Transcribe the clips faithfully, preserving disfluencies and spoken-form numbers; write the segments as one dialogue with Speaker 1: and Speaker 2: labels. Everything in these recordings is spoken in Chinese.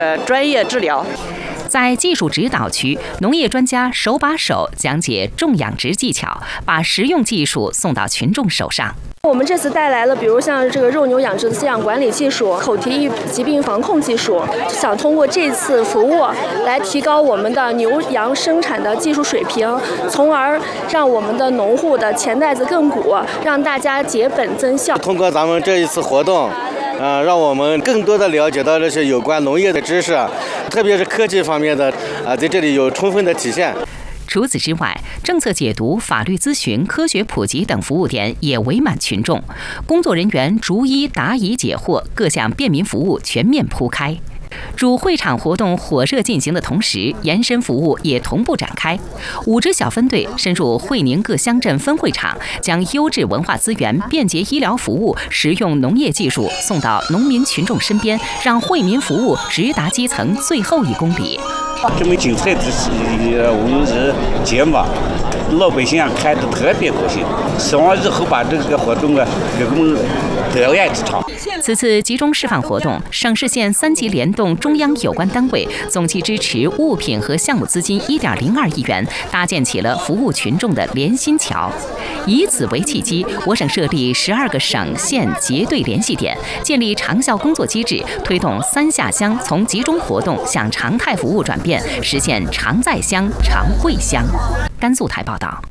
Speaker 1: 呃，专业治疗。
Speaker 2: 在技术指导区，农业专家手把手讲解种养殖技巧，把实用技术送到群众手上。
Speaker 3: 我们这次带来了，比如像这个肉牛养殖的饲养管理技术、口蹄疫疾病防控技术，想通过这次服务来提高我们的牛羊生产的技术水平，从而让我们的农户的钱袋子更鼓，让大家节本增效。
Speaker 4: 通过咱们这一次活动，呃，让我们更多的了解到这些有关农业的知识，特别是科技方面的，啊、呃，在这里有充分的体现。
Speaker 2: 除此之外，政策解读、法律咨询、科学普及等服务点也围满群众，工作人员逐一答疑解惑，各项便民服务全面铺开。主会场活动火热进行的同时，延伸服务也同步展开。五支小分队深入会宁各乡镇分会场，将优质文化资源、便捷医疗服务、实用农业技术送到农民群众身边，让惠民服务直达基层最后一公里。
Speaker 5: 这么精彩的五日节目，老百姓看得特别高兴，希望日后把这个活动啊给我们得爱之长。
Speaker 2: 此次集中示范活动，省市县三级联动中央有关单位总计支持物品和项目资金一点零二亿元，搭建起了服务群众的连心桥。以此为契机，我省设立十二个省县结对联系点，建立长效工作机制，推动三下乡从集中活动向常态服务转变，实现常在乡、常会乡。甘肃台报道。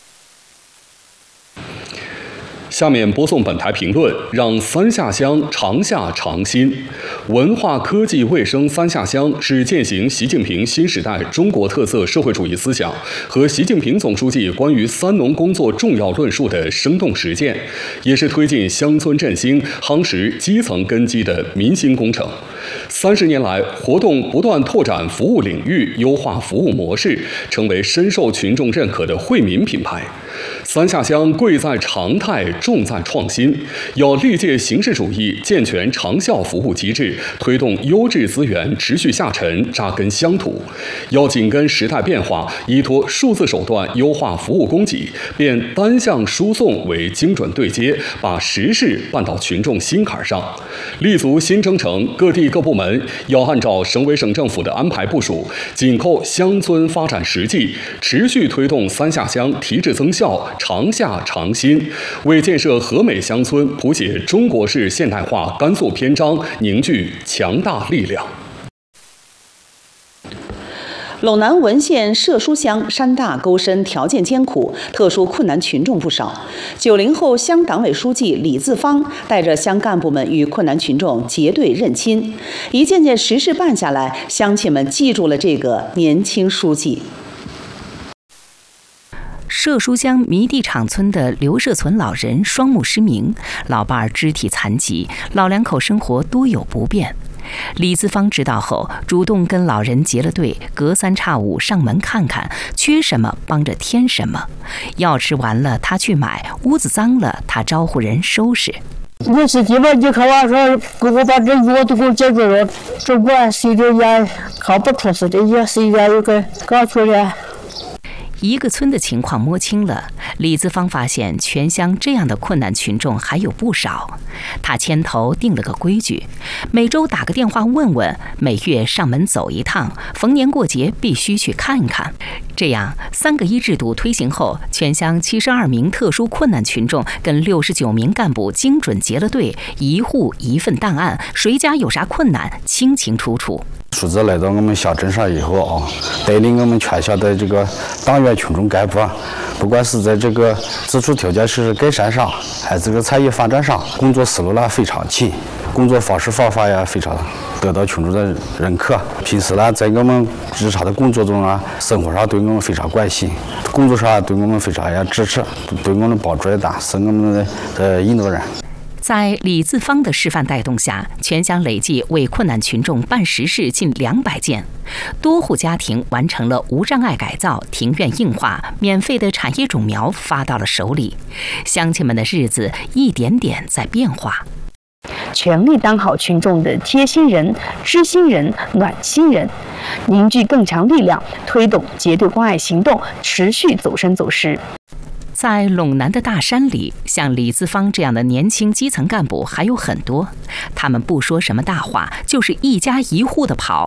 Speaker 6: 下面播送本台评论，让三下乡常下常新。文化科技卫生三下乡是践行习近平新时代中国特色社会主义思想和习近平总书记关于三农工作重要论述的生动实践，也是推进乡村振兴、夯实基层根基的民心工程。三十年来，活动不断拓展服务领域，优化服务模式，成为深受群众认可的惠民品牌。三下乡贵在常态，重在创新，要历届形式主义健全长效服务机制，推动优质资源持续下沉扎根乡土，要紧跟时代变化，依托数字手段优化服务供给，变单向输送为精准对接，把实事办到群众心坎上。立足新征程，各地各部门要按照省委省政府的安排部署，紧扣乡村发展实际，持续推动三下乡提质增效、长下常新，为建设和美乡村谱写中国式现代化甘肃篇章凝聚强大力量。
Speaker 7: 陇南文县社书乡山大沟深，条件艰苦，特殊困难群众不少。九零后乡党委书记李自芳带着乡干部们与困难群众结对认亲，一件件实事办下来，乡亲们记住了这个年轻书记。
Speaker 2: 社书乡迷地场村的刘社存老人双目失明，老伴儿肢体残疾，老两口生活多有不便。李自芳知道后，主动跟老人结了对，隔三差五上门看看，缺什么帮着添什么。药吃完了他去买，屋子脏了他招呼人收拾。
Speaker 8: 你自己吧，你看我说给我把这药都给我解决了，这我谁的也看不出似的，也谁也有个搞出来。
Speaker 2: 一个村的情况摸清了，李自芳发现全乡这样的困难群众还有不少。他牵头定了个规矩，每周打个电话问问，每月上门走一趟，逢年过节必须去看看。这样三个一制度推行后，全乡七十二名特殊困难群众跟六十九名干部精准结了对，一户一份档案，谁家有啥困难清清楚楚。
Speaker 9: 数字来到我们乡镇上以后啊，带领我们全乡的这个党员群众干部啊，不管是在这个基础条件是改善上，还是这个产业发展上，工作思路呢非常勤，工作方式方法呀非常得到群众的认可。平时呢，在我们日常的工作中啊，生活上对我们非常关心，工作上对我们非常也支持，对我们帮助也大，是我们的呃引导人。
Speaker 2: 在李自芳的示范带动下，全乡累计为困难群众办实事近两百件，多户家庭完成了无障碍改造、庭院硬化，免费的产业种苗发到了手里，乡亲们的日子一点点在变化。
Speaker 10: 全力当好群众的贴心人、知心人、暖心人，凝聚更强力量，推动结对关爱行动持续走深走实。
Speaker 2: 在陇南的大山里，像李自芳这样的年轻基层干部还有很多，他们不说什么大话，就是一家一户的跑，